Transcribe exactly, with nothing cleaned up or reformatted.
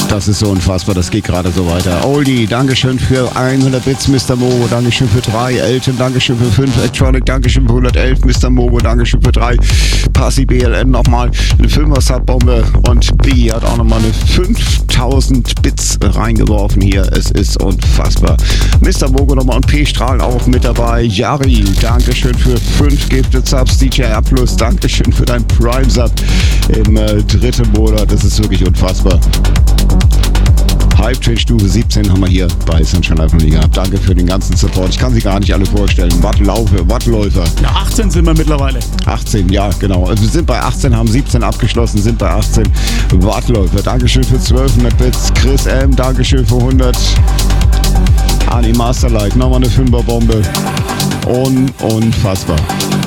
Das ist so unfassbar, das geht gerade so weiter. Oldie, Dankeschön für hundert Bits, Mister Mogo, Dankeschön für drei. Elton, Dankeschön für fünf. Electronic, Dankeschön für hundertelf. Mister Mogo, Dankeschön für drei. Passi B L M nochmal eine fünfer-Subbombe und B hat auch nochmal eine fünftausend Bits reingeworfen hier. Es ist unfassbar. Mister Mogo nochmal und P-Strahl auch mit dabei. Jari, Dankeschön für fünf Gifted Subs. D J R Plus, Dankeschön für dein Prime-Sub im äh, dritten Monat. Das ist wirklich unfassbar. Hype Train Stufe siebzehn haben wir hier bei Sunshine Live noch nie gehabt. Danke für den ganzen Support. Ich kann sie gar nicht alle vorstellen. Wattlaufe, Wattläufer. Ja, achtzehn sind wir mittlerweile. achtzehn, ja, genau. Wir sind bei achtzehn, haben siebzehn abgeschlossen, sind bei achtzehn. Wattläufer, Dankeschön für zwölfhundert Bits. Chris M, Dankeschön für hundert. Ani Masterlight, nochmal eine Fünferbombe. Un unfassbar.